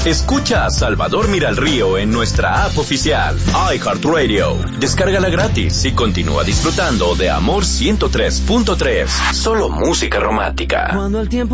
Escucha a Salvador Miralrío en nuestra app oficial, iHeartRadio. Descárgala gratis y continúa disfrutando de Amor 103.3. Solo música romántica. Cuando el tiempo